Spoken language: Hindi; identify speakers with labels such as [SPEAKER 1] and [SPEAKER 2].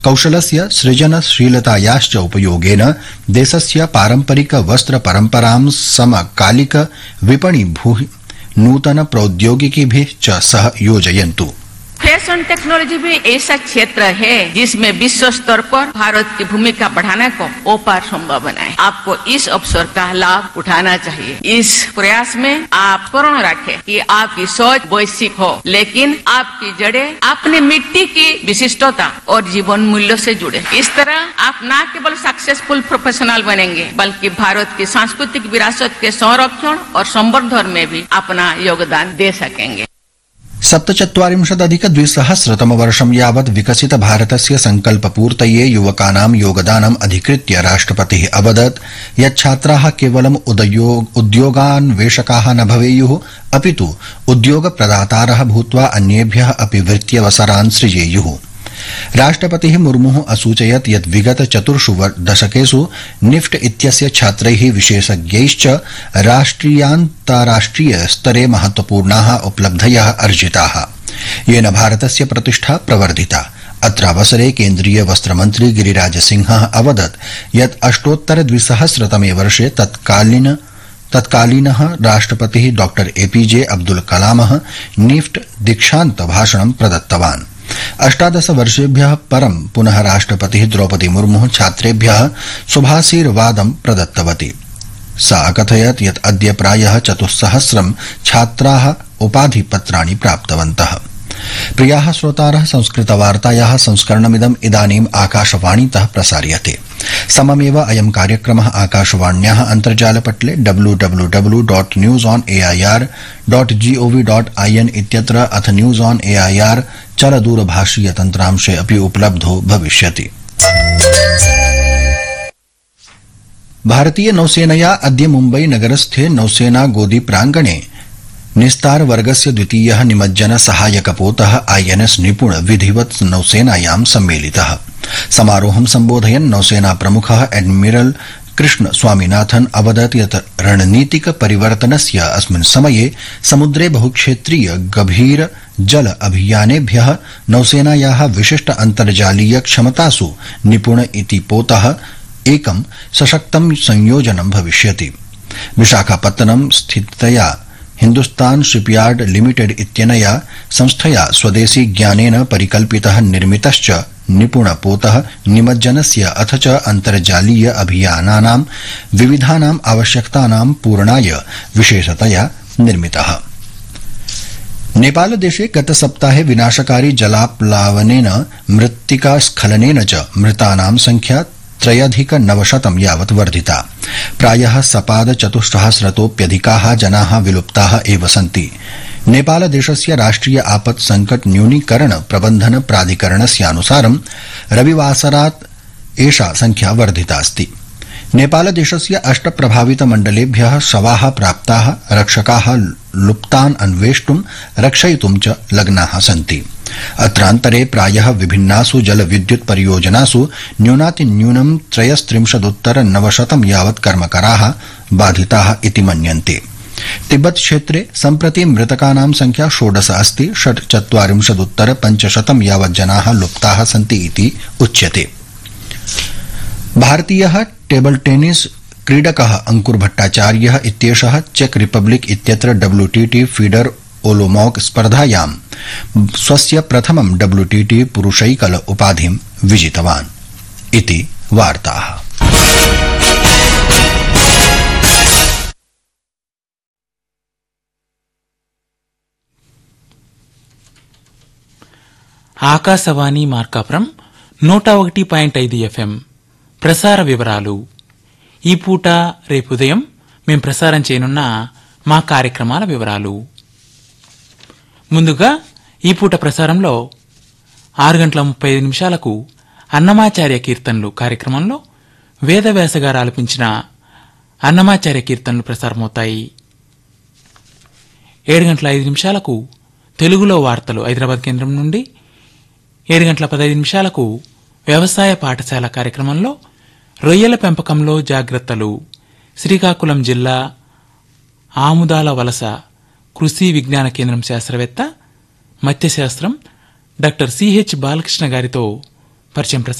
[SPEAKER 1] कौशलस्य सृजनशीलतायाश्च उपयोगेन देशस्य पारंपरिक वस्त्र परंपरां समकालिक विपणि नूतन प्रौद्योगिकीभिः च सह योजयन्तु।
[SPEAKER 2] फैशन टेक्नोलॉजी भी ऐसा क्षेत्र है जिसमें विश्व स्तर पर भारत की भूमिका बढ़ाने को अपार संभव बनाए। आपको इस अवसर का लाभ उठाना चाहिए। इस प्रयास में आप पूर्ण रखें कि आपकी सोच वैश्विक हो, लेकिन आपकी जड़ें अपनी मिट्टी की विशिष्टता और जीवन मूल्यों से जुड़े। इस तरह आप न केवल सक्सेसफुल प्रोफेशनल बनेंगे, बल्कि भारत की सांस्कृतिक विरासत के संरक्षण और संवर्धन में भी अपना योगदान दे सकेंगे।
[SPEAKER 1] 47,200 यावत् विकसित भारतस्य संकल्पपूर्तये युवकानां योगदानम् अधिकृत्य राष्ट्रपतिः अवदत् यत् छात्राः केवलम् उद्योगान्वेषकाः न भवेयुः, अपितु उद्योगप्रदातारः भूत्वा अन्येभ्यः अपि वृत्त्यवसरान् सृजेयुः। राष्ट्रपतिः मुर्मुः असूचयत् यत् विगत 4 दशकेषु निफ्ट इत्यस्य छात्रैः विशेषज्ञैश्च राष्ट्रियान्ताराष्ट्रिय स्तरे महत्वपूर्णाः उपलब्धयः अर्जिताः, येन भारतस्य प्रतिष्ठा प्रवर्धिता। अत्रावसरे केन्द्रीय वस्त्रमन्त्री गिरिराज सिंहः अवदत् यत् 2008 वर्षे तत्कालीनः राष्ट्रपतिः डॉ एपीजे अब्दुल कलामः निफ्ट दीक्षान्त भाषणं प्रदत्तवान्। 18 वर्षेभ्यः परं पुनः राष्ट्रपतिः द्रौपदी मुर्मुः छात्रेभ्यः शुभाशीर्वादं प्रदत्तवती। सा अकथयत् यत् अद्य प्रायः 400 छात्राः उपाधिपत्राणि प्राप्तवन्तः। प्रियाः श्रोतारः, संस्कृतवार्तायाः संस्करणमिदम् इदानीम् आकाशवाणीतः प्रसार्यते। सममेव अयं कार्यक्रमः आकाशवाण्याः अन्तर्जालपटले www.newsonair.gov.in इत्यत्र अथ न्यूज ऑन एआईआर चलदूरभाषीय तन्त्रांशे अपि उपलब्धो भविष्यति। भारतीय नौसेनया अद्य मुम्बई नगरस्थे नौसेना गोदी प्रांगणे निस्तार वर्गस्य द्वितीयः निमज्जन सहायकपोतः आईएनएस निपुण विधिवत् नौसेनायां सम्मेलितः। समारोहं सम्बोधयन् नौसेना प्रमुखः एडमिरल कृष्ण स्वामीनाथन अवदत् यत् रणनीतिक परिवर्तनस्य अस्मिन् समये समुद्रे बहुक्षेत्रीय गभीर जल अभियानेभ्यः नौसेनायाः विशिष्ट अन्तर्जालीय क्षमतासु निपुण इति पोतः एकं सशक्तं संयोजनं भविष्यति। विशाखापत्तनं स्थितया हिन्दुस्तान शिपयार्ड लिमिटेड इत्यनया संस्थया स्वदेशी ज्ञानेन परिकल्पितः निर्मितश्च निपुणपोतः निमज्जनस्य अथ च अन्तर्जालीय अभियानानां विविधानाम् आवश्यकतानां पूरणाय विशेषतया निर्मितः। नेपालदेशे गतसप्ताहे विनाशकारी जलाप्लावनेन मृत्तिकास्खलनेन च मृतानां संख्या 3,900 यावत् वर्धिता। प्रायः सपाद 4,000तोऽप्यधिकाः जनाः विलुप्ताः एव सन्ति। नेपालदेशस्य राष्ट्रिय आपत् संकट न्यूनीकरण प्रबन्धन प्राधिकरणस्यानुसारं रविवासरात् एषा संख्या वर्धितास्ति। नेपालदेशस्य 8 प्रभावित मण्डलेभ्यः शवाः प्राप्ताः, रक्षकाः लुप्तान् अन्वेष्टुं रक्षयितुं च लग्नाः सन्ति। अत्रान्तरे प्रायः विभिन्नासु जलविद्युत् परियोजनासु न्यूनातिन्यूनं 33,900 यावत् कर्मकराः बाधिताः इति मन्यन्ते। तिब्बत क्षेत्रे सम्प्रति मृतकानां संख्या 16 अस्ति। 44,500 यावत् जनाः लुप्ताः सन्ति इति उच्यते। भारतीयः टेबल टेनिस क्रीडकः अंकुर भट्टाचार्यः इत्येषः चेक रिपब्लिक इत्यत्र WTT फीडर ओलोमॉक स्पर्धायां स्वस्य प्रथमं WTT पुरुषैकल उपाधिं विजितवान् इति वार्ताः।
[SPEAKER 3] ఆకాశవాణి మార్కాపురం 101.5 FM ప్రసార వివరాలు. ఈ పూట రేపు ఉదయం మేం ప్రసారం చేయనున్న మా కార్యక్రమాల వివరాలు. ముందుగా ఈ పూట ప్రసారంలో 6:35 అన్నమాచార్య కీర్తనలు కార్యక్రమంలో వేదవ్యాస గారు ఆలపించిన అన్నమాచార్య కీర్తనలు ప్రసారమవుతాయి. 7:05 తెలుగులో వార్తలు హైదరాబాద్ కేంద్రం నుండి, 7:15 వ్యవసాయ పాఠశాల కార్యక్రమంలో రొయ్యల పెంపకంలో జాగ్రత్తలు శ్రీకాకుళం జిల్లా ఆముదాల వలస కృషి విజ్ఞాన కేంద్రం శాస్త్రవేత్త మత్స్యశాస్త్రం డాక్టర్ సిహెచ్ బాలకృష్ణ గారితో పరిచయం